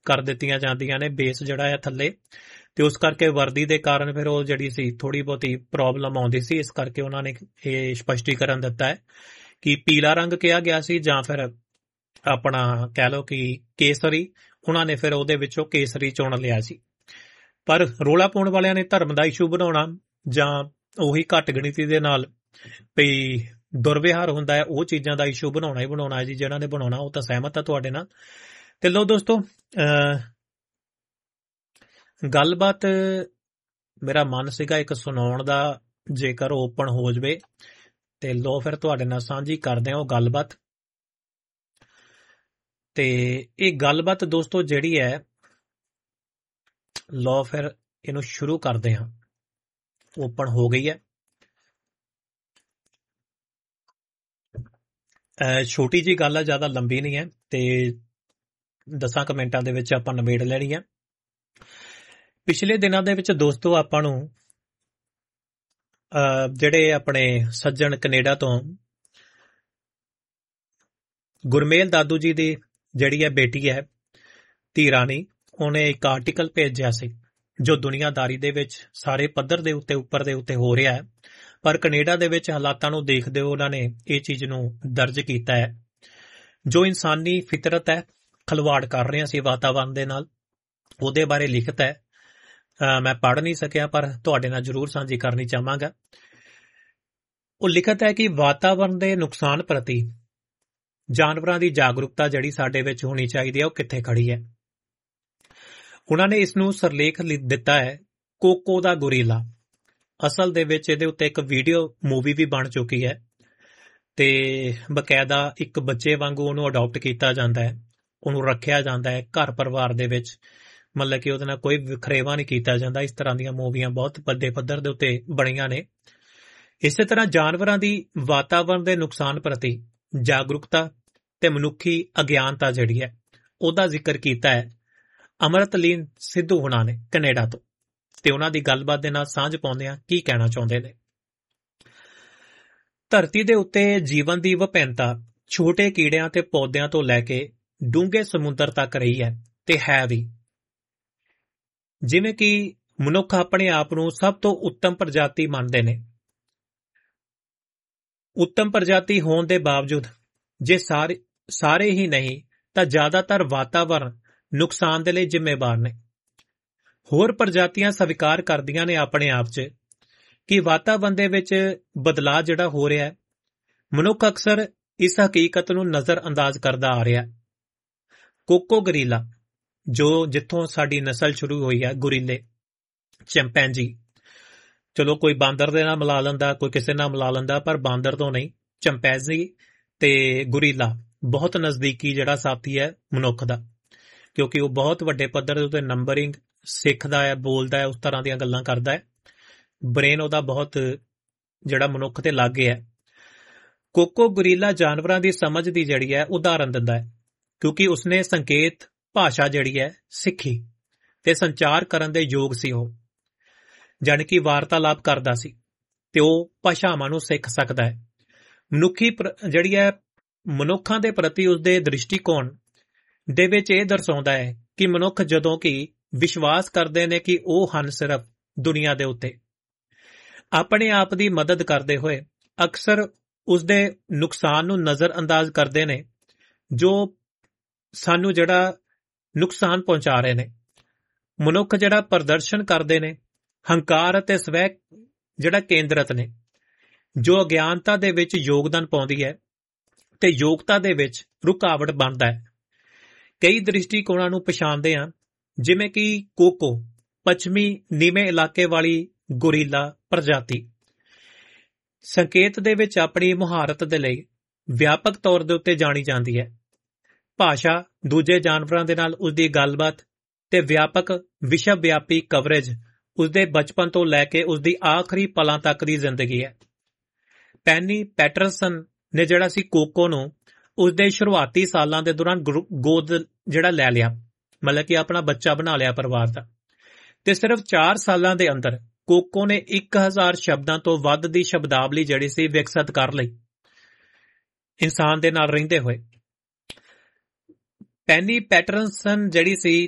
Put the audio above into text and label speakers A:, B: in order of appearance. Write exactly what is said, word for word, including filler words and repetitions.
A: ਕਰ ਦਿੱਤੀਆਂ ਜਾਂਦੀਆਂ ਨੇ, ਬੇਸ ਜਿਹੜਾ ਹੈ ਥੱਲੇ, ਤੇ ਉਸ ਕਰਕੇ ਵਰਦੀ ਦੇ ਕਾਰਨ ਫਿਰ ਉਹ ਜਿਹੜੀ ਸੀ ਥੋੜੀ ਬਹੁਤੀ ਪ੍ਰੋਬਲਮ ਆਉਂਦੀ ਸੀ। ਇਸ ਕਰਕੇ ਉਹਨਾਂ ਨੇ ਇਹ ਸਪਸ਼ਟੀਕਰਨ ਦਿੱਤਾ ਹੈ ਕਿ ਪੀਲਾ ਰੰਗ ਕਿਹਾ ਗਿਆ ਸੀ ਜਾਂ ਫਿਰ ਆਪਣਾ ਕਹਿ ਲਓ ਕਿ ਕੇਸਰੀ, ਉਹਨਾਂ ਨੇ ਫਿਰ ਉਹਦੇ ਵਿੱਚੋਂ ਕੇਸਰੀ ਚੁਣ ਲਿਆ ਸੀ। ਪਰ ਰੋਲਾ ਪਾਉਣ ਵਾਲਿਆਂ ਨੇ ਧਰਮ ਦਾ ਇਸ਼ੂ ਬਣਾਉਣਾ ਜਾਂ ਉਹੀ ਘੱਟ ਗਿਣਤੀ ਦੇ ਨਾਲ ਵੀ ਦੁਰਵਿਹਾਰ ਹੁੰਦਾ ਹੈ, ਉਹ ਚੀਜ਼ਾਂ ਦਾ ਇਸ਼ੂ ਬਣਾਉਣਾ ਹੀ ਬਣਾਉਣਾ ਹੈ ਜੀ। ਜਿਹਨਾਂ ਨੇ ਬਣਾਉਣਾ ਉਹ ਤਾਂ ਸਹਿਮਤ ਆ ਤੁਹਾਡੇ ਨਾਲ। ਤੇ ਲੋ ਦੋਸਤੋ, ਅਹ ਗੱਲਬਾਤ ਮੇਰਾ ਮਨ ਸੀਗਾ ਇੱਕ ਸੁਣਾਉਣ ਦਾ, ਜੇਕਰ ਓਪਨ ਹੋ ਜਾਵੇ ਤੇ ਲੋ ਫਿਰ ਤੁਹਾਡੇ ਨਾਲ ਸਾਂਝੀ ਕਰਦੇ ਹਾਂ ਉਹ ਗੱਲਬਾਤ। ਤੇ ਇਹ ਗੱਲਬਾਤ ਦੋਸਤੋ ਜਿਹੜੀ ਹੈ, ਲੋ ਫਿਰ ਇਹਨੂੰ ਸ਼ੁਰੂ ਕਰਦੇ ਹਾਂ। ਓਪਨ ਹੋ ਗਈ ਹੈ। ਛੋਟੀ ਜੀ ਗੱਲ ਹੈ, ਜ਼ਿਆਦਾ ਲੰਬੀ ਨਹੀਂ ਹੈ, ਤੇ ਦਸਾਂ ਕੁ ਮਿੰਟਾਂ ਦੇ ਵਿੱਚ ਆਪਾਂ ਨਿਬੇੜ ਲੈਣੀ ਹੈ। ਪਿਛਲੇ ਦਿਨਾਂ ਦੇ ਵਿੱਚ ਦੋਸਤੋ ਆਪਾਂ ਨੂੰ ਜਿਹੜੇ ਆਪਣੇ ਸੱਜਣ ਕੈਨੇਡਾ ਤੋਂ ਗੁਰਮੇਲ ਦਾਦੂ ਜੀ ਦੀ ਜਿਹੜੀ ਹੈ ਬੇਟੀ ਹੈ ਧੀ ਰਾਣੀ, ਉਹਨੇ ਇੱਕ ਆਰਟੀਕਲ ਭੇਜਿਆ ਸੀ ਜੋ ਦੁਨੀਆਦਾਰੀ ਦੇ ਵਿੱਚ ਸਾਰੇ ਪੱਧਰ ਦੇ ਉੱਤੇ ਉੱਪਰ ਦੇ ਉੱਤੇ ਹੋ ਰਿਹਾ ਹੈ, ਪਰ ਕੈਨੇਡਾ ਦੇ ਵਿੱਚ ਹਾਲਾਤਾਂ ਨੂੰ ਦੇਖਦੇ ਹੋਏ ਉਹਨਾਂ ਨੇ ਇਹ ਚੀਜ਼ ਨੂੰ ਦਰਜ ਕੀਤਾ ਹੈ। ਜੋ ਇਨਸਾਨੀ ਫਿਤਰਤ ਹੈ, ਖਲਵਾੜ ਕਰ ਰਹੇ ਸੀ ਵਾਤਾਵਰਨ ਦੇ ਨਾਲ, ਉਹਦੇ ਬਾਰੇ ਲਿਖਤ ਹੈ। ਮੈਂ ਪੜ੍ਹ ਨਹੀਂ ਸਕਿਆ ਪਰ ਤੁਹਾਡੇ ਨਾਲ ਜ਼ਰੂਰ ਸਾਂਝੀ ਕਰਨੀ ਚਾਹਾਂਗਾ। ਉਹ ਲਿਖਤ ਹੈ ਕਿ ਵਾਤਾਵਰਨ ਦੇ ਨੁਕਸਾਨ ਪ੍ਰਤੀ ਜਾਨਵਰਾਂ ਦੀ ਜਾਗਰੂਕਤਾ ਜਿਹੜੀ ਸਾਡੇ ਵਿੱਚ ਹੋਣੀ ਚਾਹੀਦੀ ਹੈ, ਉਹ ਕਿੱਥੇ ਖੜੀ ਹੈ। ਉਹਨਾਂ ਨੇ ਇਸ ਨੂੰ ਸਰਲੇਖ ਦਿੱਤਾ ਹੈ ਕੋਕੋ ਦਾ ਗੁਰੀਲਾ। ਅਸਲ ਦੇ ਵਿੱਚ ਇਹਦੇ ਉੱਤੇ ਇੱਕ ਵੀਡੀਓ ਮੂਵੀ ਵੀ ਬਣ ਚੁੱਕੀ ਹੈ ਤੇ ਬਕਾਇਦਾ ਇੱਕ ਬੱਚੇ ਵਾਂਗੂ ਉਹਨੂੰ ਅਡਾਪਟ ਕੀਤਾ ਜਾਂਦਾ ਹੈ, ਉਹਨੂੰ ਰੱਖਿਆ ਜਾਂਦਾ ਹੈ ਘਰ ਪਰਿਵਾਰ ਦੇ ਵਿੱਚ, ਮਤਲਬ ਕਿ ਉਹਦੇ ਨਾਲ ਕੋਈ ਵਿਖਰੇਵਾ ਨਹੀਂ ਕੀਤਾ ਜਾਂਦਾ। ਇਸ ਤਰ੍ਹਾਂ ਦੀਆਂ ਮੂਵੀਆਂ ਬਹੁਤ ਵੱਡੇ ਪੱਧਰ ਦੇ ਉੱਤੇ ਬਣੀਆਂ ਨੇ। ਇਸੇ ਤਰ੍ਹਾਂ ਜਾਨਵਰਾਂ ਦੀ ਵਾਤਾਵਰਨ ਦੇ ਨੁਕਸਾਨ ਪ੍ਰਤੀ ਜਾਗਰੂਕਤਾ ਤੇ ਮਨੁੱਖੀ ਅਗਿਆਨਤਾ ਜਿਹੜੀ ਹੈ ਉਹਦਾ ਜ਼ਿਕਰ ਕੀਤਾ ਹੈ ਅਮਰਤਲੀਨ ਸਿੱਧੂ ਹੁਣਾਂ ਨੇ ਕੈਨੇਡਾ ਤੋਂ, ਤੇ ਉਹਨਾਂ ਦੀ ਗੱਲਬਾਤ ਦੇ ਨਾਲ ਸਾਂਝ ਪਾਉਂਦੇ ਆ ਕੀ ਕਹਿਣਾ ਚਾਹੁੰਦੇ ਨੇ। ਧਰਤੀ ਦੇ ਉੱਤੇ ਜੀਵਨ ਦੀ ਵਿਭਿੰਨਤਾ ਛੋਟੇ ਕੀੜਿਆਂ ਤੇ ਪੌਦਿਆਂ ਤੋਂ ਲੈ ਕੇ ਡੂੰਘੇ ਸਮੁੰਦਰ ਤੱਕ ਰਹੀ ਹੈ ਤੇ ਹੈ ਵੀ। ਜਿਵੇਂ ਕਿ ਮਨੁੱਖ ਆਪਣੇ ਆਪ ਨੂੰ ਸਭ ਤੋਂ ਉੱਤਮ ਪ੍ਰਜਾਤੀ ਮੰਨਦੇ ਨੇ, ਉੱਤਮ ਪ੍ਰਜਾਤੀ ਹੋਣ ਦੇ ਬਾਵਜੂਦ ਜੇ ਸਾਰੇ ਸਾਰੇ ਹੀ ਨਹੀਂ ਤਾਂ ਜ਼ਿਆਦਾਤਰ ਵਾਤਾਵਰਨ ਨੁਕਸਾਨ ਦੇ ਲਈ ਜ਼ਿੰਮੇਵਾਰ ਨੇ। ਹੋਰ ਪ੍ਰਜਾਤੀਆਂ ਸਵੀਕਾਰ ਕਰਦੀਆਂ ਨੇ ਆਪਣੇ ਆਪ 'ਚ ਕਿ ਵਾਤਾਵਰਨ ਦੇ ਵਿੱਚ ਬਦਲਾਅ ਜਿਹੜਾ ਹੋ ਰਿਹਾ ਹੈ, ਮਨੁੱਖ ਅਕਸਰ ਇਸ ਹਕੀਕਤ ਨੂੰ ਨਜ਼ਰ ਅੰਦਾਜ਼ ਕਰਦਾ ਆ ਰਿਹਾ। ਕੋਕੋ ਗਰੀਲਾ, ਜੋ ਜਿੱਥੋਂ ਸਾਡੀ ਨਸਲ ਸ਼ੁਰੂ ਹੋਈ ਹੈ, ਗੁਰੀਲੇ, ਚੰਪੈਂਜੀ, ਚਲੋ ਕੋਈ ਬਾਂਦਰ ਦੇ ਨਾਲ ਮਿਲਾ ਲੈਂਦਾ, ਕੋਈ ਕਿਸੇ ਨਾਲ ਮਿਲਾ ਲੈਂਦਾ, ਪਰ ਬਾਂਦਰ ਤੋਂ ਨਹੀਂ। ਚੰਪੈਂਜੀ ਤੇ ਗੁਰੀਲਾ ਬਹੁਤ ਨਜ਼ਦੀਕੀ ਜਿਹੜਾ ਸਾਥੀ ਹੈ ਮਨੁੱਖ ਦਾ, ਕਿਉਂਕਿ ਉਹ ਬਹੁਤ ਵੱਡੇ ਪੱਧਰ ਦੇ ਉੱਤੇ ਨੰਬਰਿੰਗ ਸਿੱਖਦਾ ਹੈ, ਬੋਲਦਾ ਹੈ, ਉਸ ਤਰ੍ਹਾਂ ਦੀਆਂ ਗੱਲਾਂ ਕਰਦਾ ਹੈ। ਬ੍ਰੇਨ ਉਹਦਾ ਬਹੁਤ ਜਿਹੜਾ ਮਨੁੱਖ ਤੇ ਲਾਗੇ ਹੈ। ਕੋਕੋ ਗੁਰੀਲਾ ਜਾਨਵਰਾਂ ਦੀ ਸਮਝ ਦੀ ਜਿਹੜੀ ਹੈ ਉਦਾਹਰਨ ਦਿੰਦਾ ਹੈ, ਕਿਉਂਕਿ ਉਸਨੇ ਸੰਕੇਤ ਭਾਸ਼ਾ ਜਿਹੜੀ ਹੈ ਸਿੱਖੀ ਤੇ ਸੰਚਾਰ ਕਰਨ ਦੇ ਯੋਗ ਸੀ। ਉਹ ਜਾਣੀ ਕਿ ਵਾਰਤਾਲਾਪ ਕਰਦਾ ਸੀ ਤੇ ਉਹ ਭਾਸ਼ਾਵਾਂ ਨੂੰ ਸਿੱਖ ਸਕਦਾ ਹੈ। ਮਨੁੱਖੀ ਜਿਹੜੀ ਹੈ ਮਨੁੱਖਾਂ ਦੇ ਪ੍ਰਤੀ ਉਸਦੇ ਦ੍ਰਿਸ਼ਟੀਕੋਣ ਦੇ ਵਿੱਚ ਇਹ ਦਰਸਾਉਂਦਾ ਹੈ ਕਿ ਮਨੁੱਖ ਜਦੋਂ ਕਿ ਵਿਸ਼ਵਾਸ ਕਰਦੇ ਨੇ ਕਿ ਉਹ ਹਨ ਸਿਰਫ ਦੁਨੀਆ ਦੇ ਉੱਤੇ, ਆਪਣੇ ਆਪ ਦੀ ਮਦਦ ਕਰਦੇ ਹੋਏ ਅਕਸਰ ਉਸਦੇ ਨੁਕਸਾਨ ਨੂੰ ਨਜ਼ਰ ਅੰਦਾਜ਼ ਕਰਦੇ ਨੇ ਜੋ ਸਾਨੂੰ ਜਿਹੜਾ ਨੁਕਸਾਨ ਪਹੁੰਚਾ ਰਹੇ ਨੇ। ਮਨੁੱਖ ਜਿਹੜਾ ਪ੍ਰਦਰਸ਼ਨ ਕਰਦੇ ਨੇ ਹੰਕਾਰ ਅਤੇ ਸਵੈ ਜਿਹੜਾ ਕੇਂਦਰਤ ਨੇ, ਜੋ ਅਗਿਆਨਤਾ ਦੇ ਵਿੱਚ ਯੋਗਦਾਨ ਪਾਉਂਦੀ ਹੈ ਤੇ ਯੋਗਤਾ ਦੇ ਵਿੱਚ ਰੁਕਾਵਟ ਬਣਦਾ ਹੈ। ਕਈ ਦ੍ਰਿਸ਼ਟੀਕੋਣਾਂ ਨੂੰ ਪਛਾਣਦੇ ਹਾਂ, ਜਿਵੇਂ ਕਿ ਕੋਕੋ ਪੱਛਮੀ ਨੀਵੇਂ ਇਲਾਕੇ ਵਾਲੀ ਗੁਰੀਲਾ ਪ੍ਰਜਾਤੀ ਸੰਕੇਤ ਦੇ ਵਿੱਚ ਆਪਣੀ ਮੁਹਾਰਤ ਦੇ ਲਈ ਵਿਆਪਕ ਤੌਰ ਦੇ ਉੱਤੇ ਜਾਣੀ ਜਾਂਦੀ ਹੈ। ਭਾਸ਼ਾ, ਦੂਜੇ ਜਾਨਵਰਾਂ ਦੇ ਨਾਲ ਉਸਦੀ ਗੱਲਬਾਤ ਤੇ ਵਿਆਪਕ ਵਿਸ਼ਵ ਵਿਆਪੀ ਕਵਰੇਜ ਉਸਦੇ ਬਚਪਨ ਤੋਂ ਲੈ ਕੇ ਉਸਦੀ ਆਖਰੀ ਪਲਾਂ ਤੱਕ ਦੀ ਜ਼ਿੰਦਗੀ ਹੈ। ਪੈਨੀ ਪੈਟਰਸਨ ਨੇ ਜਿਹੜਾ ਸੀ ਕੋਕੋ ਨੂੰ ਉਸਦੇ ਸ਼ੁਰੂਆਤੀ ਸਾਲਾਂ ਦੇ ਦੌਰਾਨ ਗੋਦ ਜਿਹੜਾ ਲੈ ਲਿਆ, ਮਤਲਬ ਕਿ ਆਪਣਾ ਬੱਚਾ ਬਣਾ ਲਿਆ ਪਰਿਵਾਰ ਦਾ, ਤੇ ਸਿਰਫ ਚਾਰ ਸਾਲਾਂ ਦੇ ਅੰਦਰ ਕੋਕੋ ਨੇ ਇੱਕ ਹਜ਼ਾਰ ਸ਼ਬਦਾਂ ਤੋਂ ਵੱਧ ਦੀ ਸ਼ਬਦਾਵਲੀ ਜਿਹੜੀ ਸੀ ਵਿਕਸਿਤ ਕਰ ਲਈ ਇਨਸਾਨ ਦੇ ਨਾਲ ਰਹਿੰਦੇ ਹੋਏ। ਪੈਨੀ ਪੈਟਰਸਨ ਜਿਹੜੀ ਸੀ